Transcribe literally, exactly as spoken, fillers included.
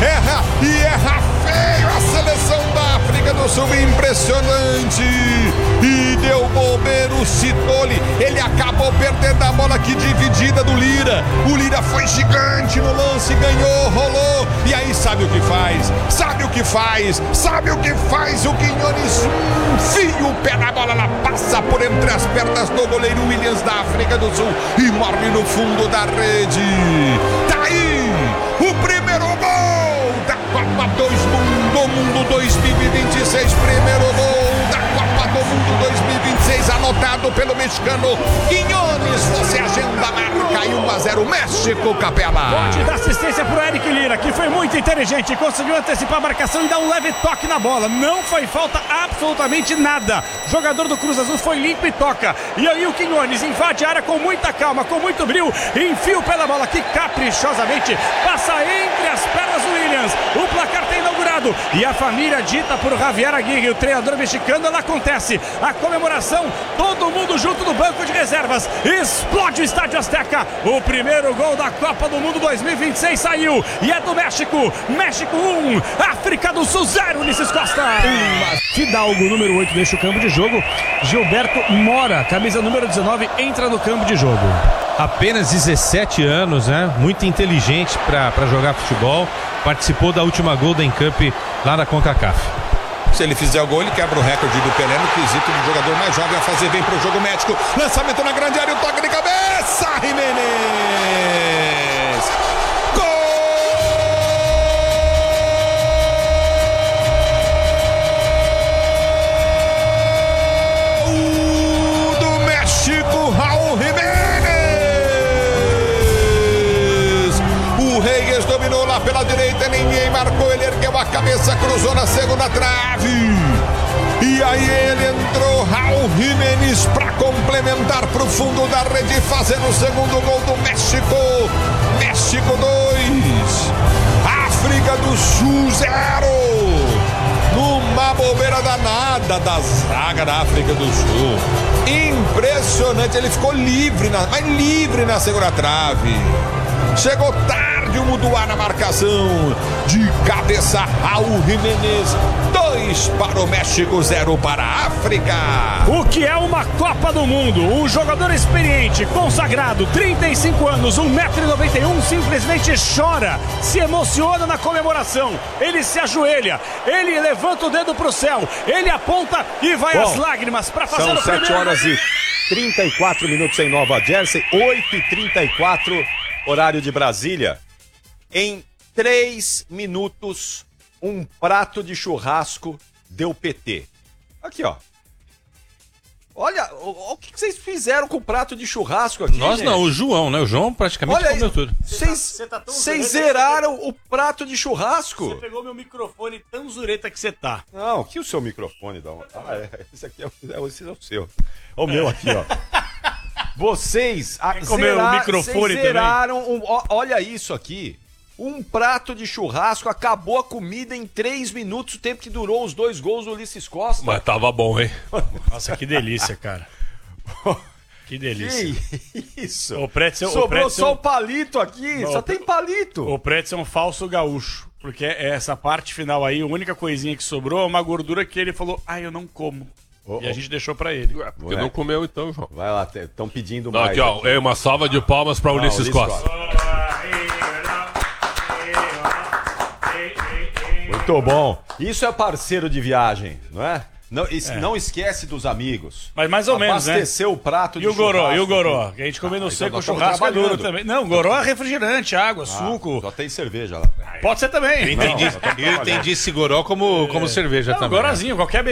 erra e erra feio a seleção da África do Sul, impressionante. E deu bobeira o Citoli, ele acabou perdendo a bola aqui dividida do Lira. O Lira foi gigante no lance, ganhou, rolou. E aí sabe o que faz? Sabe o que faz? Sabe o que faz? O Quinones enfia o pé na bola, ela passa por entre as pernas do goleiro Williams da África do Sul e morre no fundo da rede. Tá aí o primeiro gol da Copa dois Mundo, Mundo dois mil e vinte e seis, primeiro gol da Copa do Mundo dois mil e vinte e seis, anotado pelo mexicano Quinones. Você agenda a marca e um a zero México, Capela. Pode dar assistência pro Eric Lira, que foi muito inteligente, conseguiu antecipar a marcação e dar um leve toque na bola. Não foi falta absolutamente nada. O jogador do Cruz Azul foi limpo e toca. E aí o Quinones invade a área com muita calma, com muito brilho, enfia o pé na bola que caprichosamente passa entre as pernas do Williams. O placar está inaugurado e a família dita por Javier Aguirre, o treinador mexicano, ela acontece. A comemoração, todo mundo junto no banco de reservas. Explode o Estádio Azteca. O primeiro gol da Copa do Mundo dois mil e vinte e seis saiu e é do México. México um, África do Sul zero, Ulisses Costa. Fidalgo, número oito, deixa o campo de jogo. Gilberto Mora, camisa número dezenove, entra no campo de jogo. Apenas dezessete anos, né? Muito inteligente para jogar futebol. Participou da última Golden Cup lá da CONCACAF. Se ele fizer o gol, ele quebra o recorde do Pelé no quesito do jogador mais jovem a fazer bem pro jogo médico. Lançamento na grande área, o toque de cabeça, Jiménez. Gol do México, Raul Jiménez. O Reyes dominou lá pela direita, ninguém marcou, ele ergueu a cabeça, cruzou na segunda trave. E aí ele entrou, Raul Jiménez, para complementar pro fundo da rede, fazendo o segundo gol do México. México dois, África do Sul zero. Numa bobeira danada da zaga da África do Sul. Impressionante, ele ficou livre, na, mas livre na segunda trave. Chegou tarde o Muduá na marcação. De cabeça, Raul Jiménez. Dois para o México, zero para a África. O que é uma Copa do Mundo? Um jogador experiente, consagrado, trinta e cinco anos, um metro e noventa e um, simplesmente chora, se emociona na comemoração. Ele se ajoelha, ele levanta o dedo pro céu, ele aponta e vai Bom, às lágrimas para fazer são o primeiro. sete horas e trinta e quatro minutos em Nova Jersey, oito e trinta e quatro, horário de Brasília. Em três minutos, um prato de churrasco deu P T. Aqui, ó. Olha, o, o que vocês fizeram com o prato de churrasco aqui, Nós gente? não, o João, né? O João praticamente Olha comeu aí, tudo. Vocês tá, tá zeraram o prato de churrasco. Você pegou meu microfone tão zureta que você tá. Não, que o seu microfone, dá uma... Ah, é, esse aqui é, esse é o seu. O meu aqui, ó. Vocês a, comeu zera, o microfone zeraram um, ó, olha isso aqui. Um prato de churrasco, acabou a comida em três minutos, o tempo que durou os dois gols do Ulisses Costa. Mas tava bom, hein? Nossa, que delícia, cara. Que delícia. Que isso? O Pretzel, Sobrou o Pretzel, só o palito aqui, Não, só tem palito. O Pretzel é um falso gaúcho, porque essa parte final aí, a única coisinha que sobrou é uma gordura que ele falou, ah, eu não como. Oh, e a gente deixou pra ele. Ué, porque não comeu então, João. Vai lá, estão pedindo não, mais. Aqui, ó, é uma salva de palmas pra Ulisses Ulisses Costa. Costa. Muito bom. Isso é parceiro de viagem, não é? Não, é. não esquece dos amigos. Mas mais ou menos, né? Abasteceu o prato de E o goró, churrasco. e o goró? Que a gente come no Ah, seco, então o churrasco é duro também. Não, goró é refrigerante, água, Ah, suco. só tem cerveja lá. Pode ser também. Eu entendi, Não, eu entendi esse goró como, como cerveja Não, também. gorazinho, qualquer